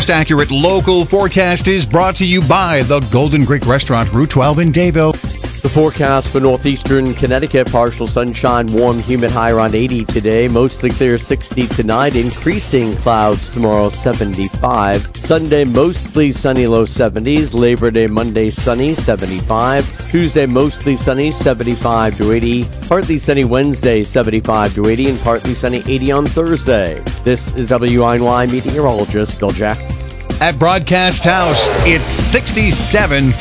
Accurate local forecast is brought to you by the Golden Greek Restaurant, Route 12 in Dayville. The forecast for northeastern Connecticut: partial sunshine, warm, humid, high around 80 today. Mostly clear, 60 tonight. Increasing clouds tomorrow, 75. Sunday, mostly sunny, low 70s. Labor Day, Monday, sunny, 75. Tuesday, mostly sunny, 75 to 80. Partly sunny Wednesday, 75 to 80. And partly sunny, 80 on Thursday. This is WINY meteorologist Bill Jack. At Broadcast House, it's 67.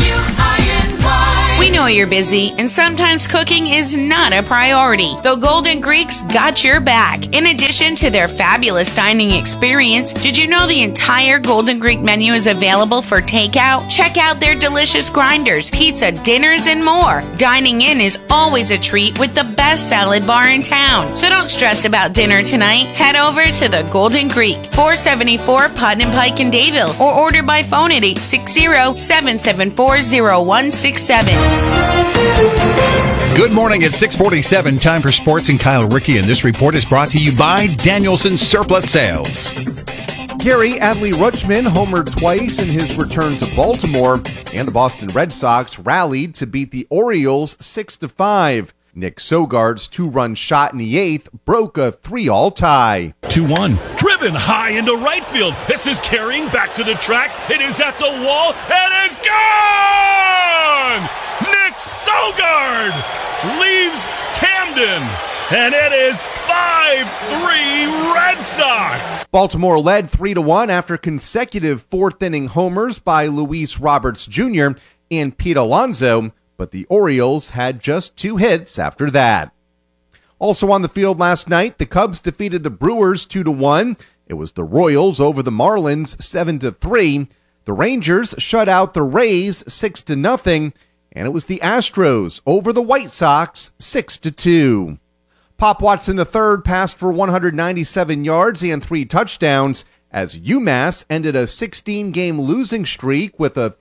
We know you're busy, and sometimes cooking is not a priority. The Golden Greeks got your back. In addition to their fabulous dining experience, did you know the entire Golden Greek menu is available for takeout? Check out their delicious grinders, pizza, dinners, and more. Dining in is always a treat with the best salad bar in town. So don't stress about dinner tonight. Head over to the Golden Greek, 474 Putnam Pike in Dayville, or order by phone at 860-774-0167. Good morning at 6:47. Time for sports and Kyle Rickey, and this report is brought to you by Danielson Surplus Sales. Gary Adley Rutschman homered twice in his return to Baltimore, and the Boston Red Sox rallied to beat the Orioles 6-5. Nick Sogard's two-run shot in the eighth broke a 3-all tie. 2-1. Driven high into right field. This is carrying back to the track. It is at the wall, and it's gone! Nick Sogard leaves Camden, and it is 5-3 Red Sox. Baltimore led 3-1 after consecutive fourth-inning homers by Luis Roberts Jr. and Pete Alonso, but the Orioles had just 2 hits after that. Also on the field last night, the Cubs defeated the Brewers 2-1. It was the Royals over the Marlins 7-3. The Rangers shut out the Rays 6-0. And it was the Astros over the White Sox 6-2. Pop Watson III passed for 197 yards and 3 touchdowns as UMass ended a 16-game losing streak with a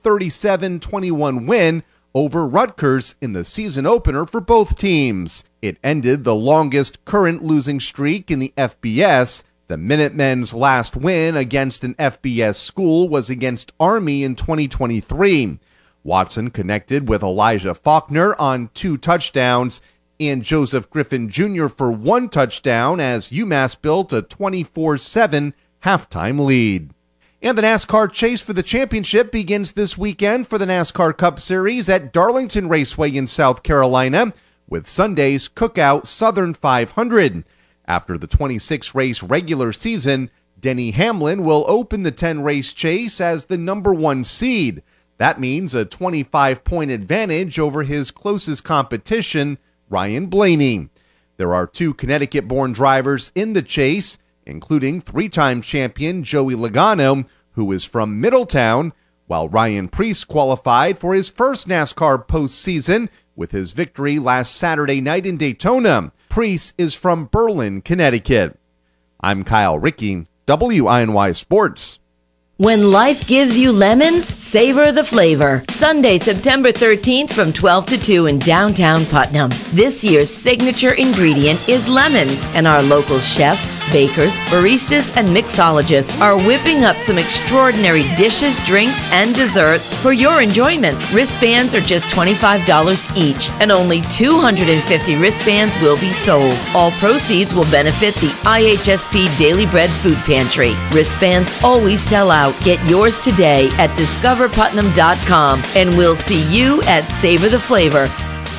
37-21 win over Rutgers in the season opener for both teams. It ended the longest current losing streak in the FBS. The Minutemen's last win against an FBS school was against Army in 2023. Watson connected with Elijah Faulkner on 2 touchdowns and Joseph Griffin Jr. for 1 touchdown as UMass built a 24-7 halftime lead. And the NASCAR chase for the championship begins this weekend for the NASCAR Cup Series at Darlington Raceway in South Carolina with Sunday's Cookout Southern 500. After the 26-race regular season, Denny Hamlin will open the 10-race chase as the number 1 seed. That means a 25-point advantage over his closest competition, Ryan Blaney. There are 2 Connecticut-born drivers in the chase, including 3-time champion Joey Logano, who is from Middletown, while Ryan Preece qualified for his first NASCAR postseason with his victory last Saturday night in Daytona. Preece is from Berlin, Connecticut. I'm Kyle Rickey, WINY Sports. When life gives you lemons, savor the flavor. Sunday, September 13th from 12 to 2 in downtown Putnam. This year's signature ingredient is lemons, and our local chefs, bakers, baristas, and mixologists are whipping up some extraordinary dishes, drinks, and desserts for your enjoyment. Wristbands are just $25 each, and only 250 wristbands will be sold. All proceeds will benefit the IHSP Daily Bread Food Pantry. Wristbands always sell out. Get yours today at discoverputnam.com, and we'll see you at Savor the Flavor.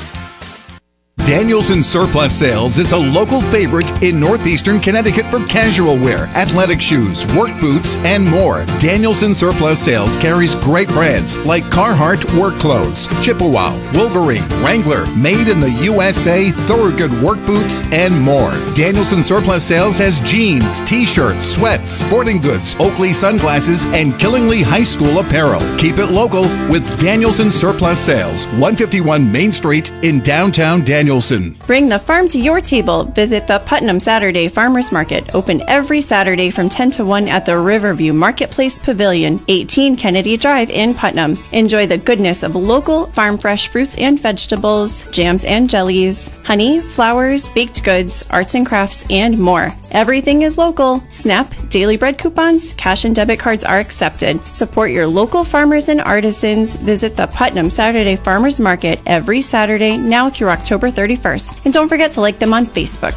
Danielson Surplus Sales is a local favorite in northeastern Connecticut for casual wear, athletic shoes, work boots, and more. Danielson Surplus Sales carries great brands like Carhartt work clothes, Chippewa, Wolverine, Wrangler, Made in the USA, Thorogood work boots, and more. Danielson Surplus Sales has jeans, t-shirts, sweats, sporting goods, Oakley sunglasses, and Killingly High School apparel. Keep it local with Danielson Surplus Sales, 151 Main Street in downtown Danielson. Danielson. Bring the farm to your table. Visit the Putnam Saturday Farmers Market, open every Saturday from 10 to 1 at the Riverview Marketplace Pavilion, 18 Kennedy Drive in Putnam. Enjoy the goodness of local farm fresh fruits and vegetables, jams and jellies, honey, flowers, baked goods, arts and crafts, and more. Everything is local. SNAP, daily bread coupons, cash and debit cards are accepted. Support your local farmers and artisans. Visit the Putnam Saturday Farmers Market every Saturday now through October 31st. And don't forget to like them on Facebook.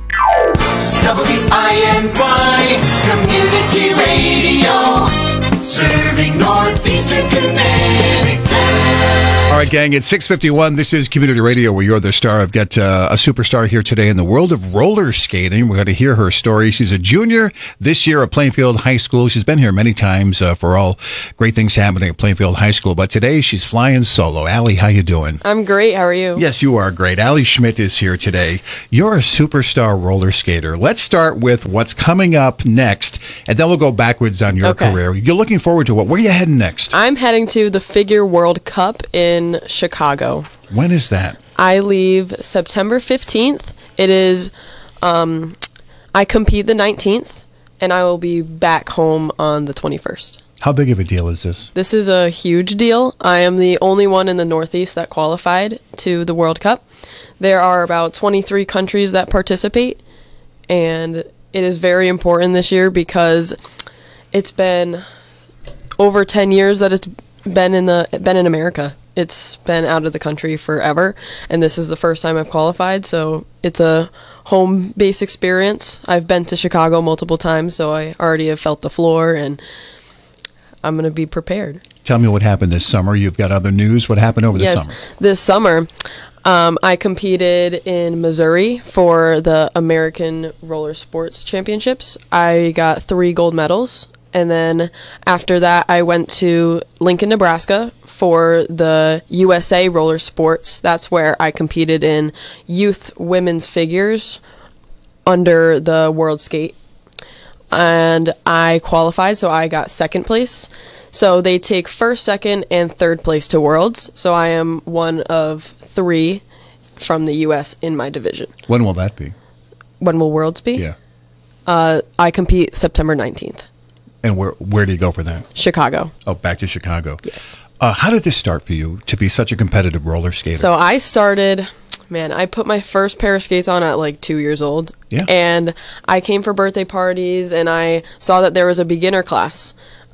WINY Community Radio, serving Northeastern Connecticut. All right, gang, it's 6:51. This is Community Radio, where you're the star. I've got a superstar here today in the world of roller skating. We're going to hear her story. She's a junior this year at Plainfield High School. She's been here many times for all great things happening at Plainfield High School. But today, she's flying solo. Allie, how you doing? I'm great. How are you? Yes, you are great. Allie Schmidt is here today. You're a superstar roller skater. Let's start with what's coming up next, and then we'll go backwards on your career. You're looking forward to what? Where are you heading next? I'm heading to the Figure World Cup in Chicago. When is that? I leave September 15th. It is, I compete the 19th, and I will be back home on the 21st. How big of a deal is this? This is a huge deal. I am the only one in the Northeast that qualified to the World Cup. There are about 23 countries that participate, and it is very important this year because it's been over 10 years that it's been in America. It's been out of the country forever, and this is the first time I've qualified, so it's a home-based experience. I've been to Chicago multiple times, so I already have felt the floor, and I'm going to be prepared. Tell me what happened this summer. You've got other news. What happened over the summer? Yes, this summer, I competed in Missouri for the American Roller Sports Championships. I got 3 gold medals. And then after that, I went to Lincoln, Nebraska for the USA Roller Sports. That's where I competed in youth women's figures under the World Skate. And I qualified, so I got 2nd place. So they take 1st, 2nd, and 3rd place to Worlds. So I am one of 3 from the U.S. in my division. When will that be? When will Worlds be? Yeah. I compete September 19th. And where do you go for that? Chicago. Oh, back to Chicago. Yes. How did this start for you to be such a competitive roller skater? So I started, I put my first pair of skates on at like 2 years old. Yeah. And I came for birthday parties, and I saw that there was a beginner class.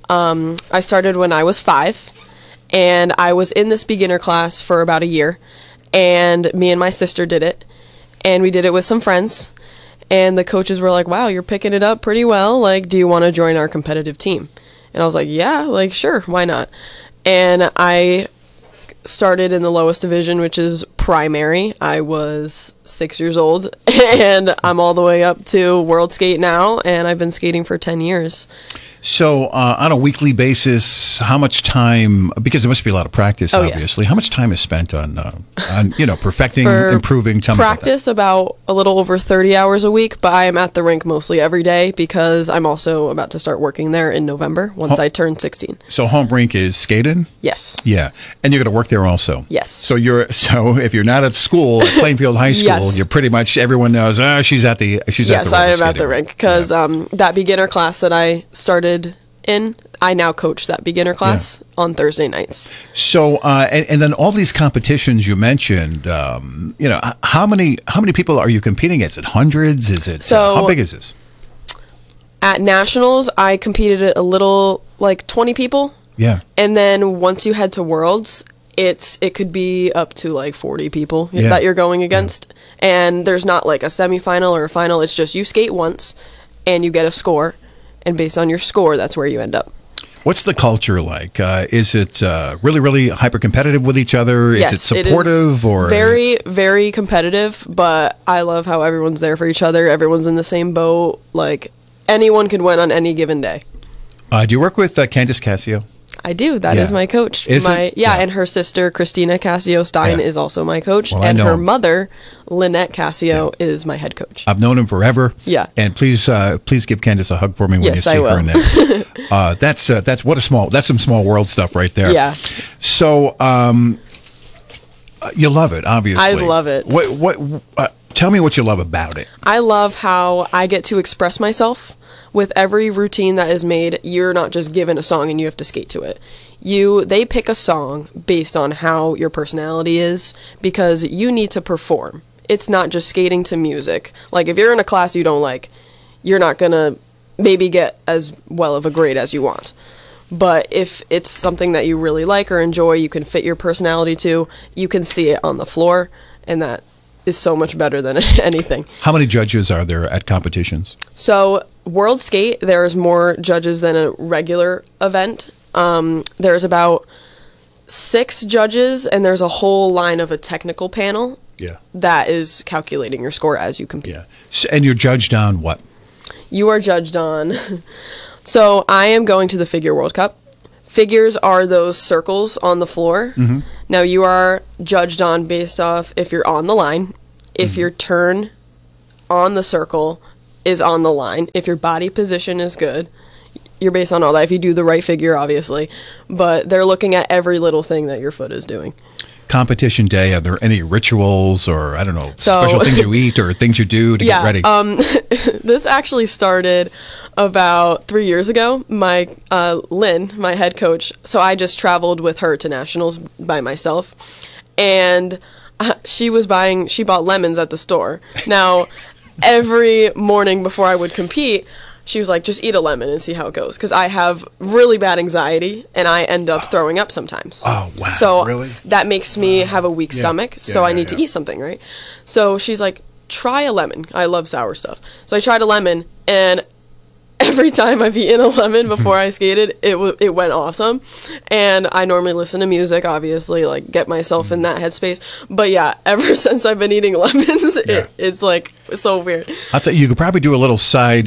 I started when I was 5, and I was in this beginner class for about a year. And me and my sister did it, and we did it with some friends. And the coaches were like, wow, you're picking it up pretty well. Like, do you want to join our competitive team? And I was like, yeah, like, sure, why not? And I started in the lowest division, which is primary. I was 6 years old, and I'm all the way up to World Skate now, and I've been skating for 10 years. So on a weekly basis, how much time, because there must be a lot of practice, obviously, how much time is spent on perfecting, improving? Tell practice, about a little over 30 hours a week, but I am at the rink mostly every day because I'm also about to start working there in November once I turn 16. So home rink is skating? Yes. Yeah. And you're going to work there also? Yes. So if you're not at school at Plainfield High School, yes. You're pretty much, everyone knows, she's at the Yes, I am at the rink because that beginner class that I started in, I now coach that beginner class on Thursday nights. So, and then all these competitions you mentioned, how many people are you competing against? Is it hundreds? Is it, how big is this? At Nationals, I competed at a little, like 20 people. Yeah. And then once you head to Worlds, it could be up to like 40 people that you're going against. Yeah. And there's not like a semifinal or a final. It's just you skate once and you get a score. And based on your score, that's where you end up. What's the culture like? Is it really, really hyper competitive with each other? Yes, is it supportive? Or very, very competitive, but I love how everyone's there for each other. Everyone's in the same boat. Like, anyone could win on any given day. Do you work with Candice Cassio? I do. That is my coach. And her sister, Christina Cassio Stein, is also my coach. Well, and her mother, Lynette Cassio, is my head coach. I've known him forever. Yeah. And please give Candice a hug for me when you see her next. That's some small world stuff right there. Yeah. So, You love it, obviously. I love it. Tell me what you love about it. I love how I get to express myself. With every routine that is made, you're not just given a song and you have to skate to it. They pick a song based on how your personality is, because you need to perform. It's not just skating to music. Like, if you're in a class you don't like, you're not gonna maybe get as well of a grade as you want. But if it's something that you really like or enjoy, you can fit your personality to, you can see it on the floor, and that is so much better than anything. How many judges are there at competitions? So, World Skate, there's more judges than a regular event. There's about 6 judges, and there's a whole line of a technical panel that is calculating your score as you compete. Yeah. And you're judged on what? You are judged on... So, I am going to the Figure World Cup. Figures are those circles on the floor. Mm-hmm. Now, you are judged on based off if you're on the line, if your turn on the circle is on the line, if your body position is good. You're based on all that. If you do the right figure, obviously. But they're looking at every little thing that your foot is doing. Competition day, are there any rituals or, I don't know, special things you eat or things you do to get ready? This actually started about 3 years ago. My Lynn, my head coach, so I just traveled with her to nationals by myself. And she bought lemons at the store. Now, every morning before I would compete, she was like, just eat a lemon and see how it goes. Because I have really bad anxiety, and I end up throwing up sometimes. Oh, wow. So really? That makes me have a weak stomach, so I need to eat something, right? So she's like, try a lemon. I love sour stuff. So I tried a lemon, and every time I've eaten a lemon before I skated, it went awesome. And I normally listen to music, obviously, like get myself in that headspace. But yeah, ever since I've been eating lemons, it's like so weird. I'll tell you could probably do a little side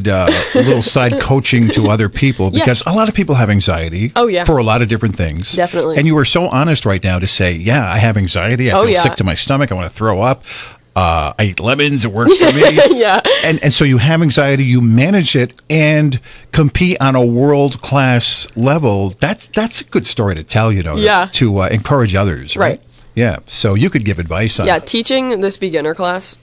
coaching to other people, because a lot of people have anxiety. Oh, yeah. For a lot of different things. Definitely. And you were so honest right now to say, yeah, I have anxiety. I feel sick to my stomach. I want to throw up. I eat lemons. It works for me. Yeah. And so you have anxiety, you manage it, and compete on a world-class level. That's a good story to tell, to encourage others, right? Yeah. So you could give advice on it. Teaching this beginner class,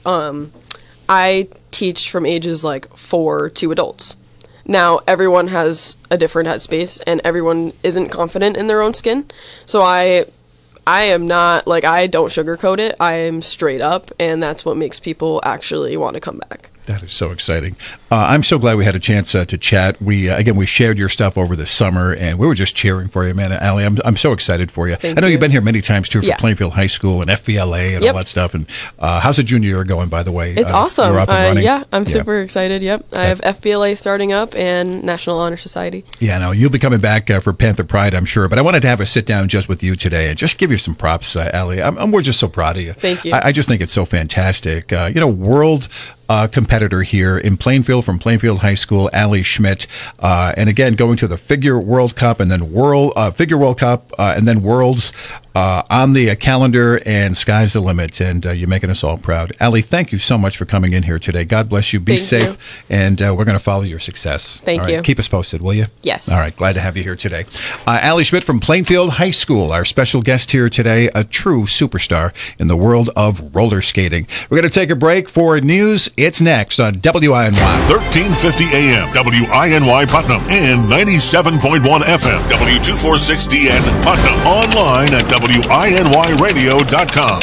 I teach from ages like 4 to adults. Now, everyone has a different headspace, and everyone isn't confident in their own skin. So I am not, I don't sugarcoat it. I am straight up, and that's what makes people actually want to come back. That is so exciting. I'm so glad we had a chance to chat. We shared your stuff over the summer, and we were just cheering for you, man. Allie, I'm so excited for you. I know you've been here many times, too, for Plainfield High School and FBLA and all that stuff. And how's the junior year going, by the way? It's awesome. You're up and running? I'm super excited, I have FBLA starting up and National Honor Society. Yeah, no, you'll be coming back for Panther Pride, I'm sure. But I wanted to have a sit-down just with you today and just give you some props, Allie. We're just so proud of you. Thank you. I just think it's so fantastic. World competitor here in Plainfield from Plainfield High School, Allie Schmidt. And again, going to the Figure World Cup and then Figure World Cup and then Worlds on the calendar, and sky's the limit. And you're making us all proud. Allie, thank you so much for coming in here today. God bless you. Be safe. And we're going to follow your success. Thank you. Keep us posted, will you? Yes. All right. Glad to have you here today. Allie Schmidt from Plainfield High School, our special guest here today, a true superstar in the world of roller skating. We're going to take a break for news. It's next on WINY. 1350 AM, WINY Putnam, and 97.1 FM, W246DN Putnam. Online at WINYradio.com.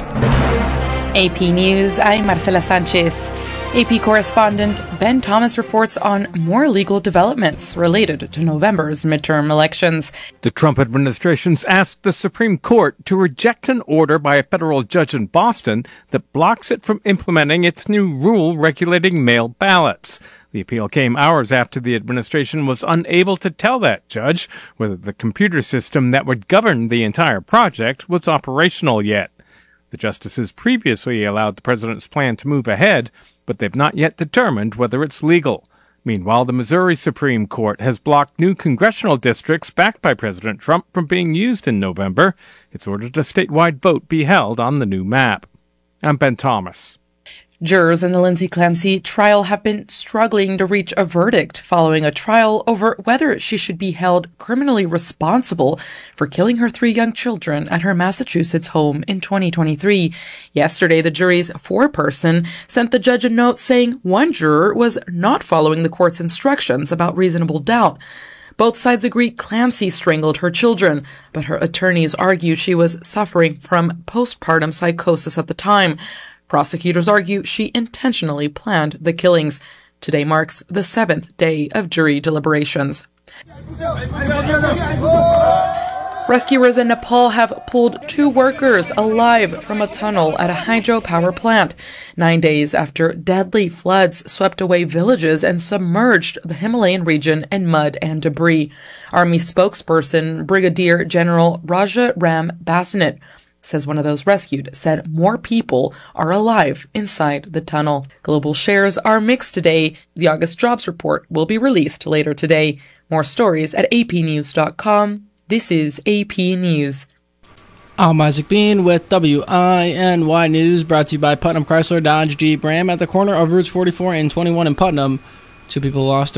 AP News, I'm Marcela Sanchez. AP correspondent Ben Thomas reports on more legal developments related to November's midterm elections. The Trump administration's asked the Supreme Court to reject an order by a federal judge in Boston that blocks it from implementing its new rule regulating mail ballots. The appeal came hours after the administration was unable to tell that judge whether the computer system that would govern the entire project was operational yet. The justices previously allowed the president's plan to move ahead, but they've not yet determined whether it's legal. Meanwhile, the Missouri Supreme Court has blocked new congressional districts backed by President Trump from being used in November. It's ordered a statewide vote be held on the new map. I'm Ben Thomas. Jurors in the Lindsay Clancy trial have been struggling to reach a verdict following a trial over whether she should be held criminally responsible for killing her 3 young children at her Massachusetts home in 2023. Yesterday, the jury's foreperson sent the judge a note saying one juror was not following the court's instructions about reasonable doubt. Both sides agree Clancy strangled her children, but her attorneys argue she was suffering from postpartum psychosis at the time. Prosecutors argue she intentionally planned the killings. Today marks the 7th day of jury deliberations. Rescuers in Nepal have pulled 2 workers alive from a tunnel at a hydropower plant, 9 days after deadly floods swept away villages and submerged the Himalayan region in mud and debris. Army spokesperson Brigadier General Raja Ram Basanet says one of those rescued said more people are alive inside the tunnel. Global shares are mixed today. The August jobs report will be released later today. More stories at apnews.com. This is AP News. I'm Isaac Bean with WINY News, brought to you by Putnam Chrysler Dodge Jeep Ram at the corner of Routes 44 and 21 in Putnam. 2 people lost